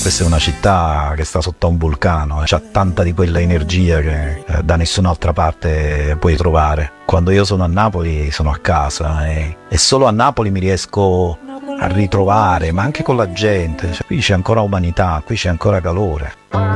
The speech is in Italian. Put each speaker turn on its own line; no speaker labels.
Questa è una città che sta sotto a un vulcano, c'ha tanta di quella energia che da nessun'altra parte puoi trovare. Quando io sono a Napoli sono a casa e solo a Napoli mi riesco a ritrovare, ma anche con la gente. Cioè, qui c'è ancora umanità, qui c'è ancora calore.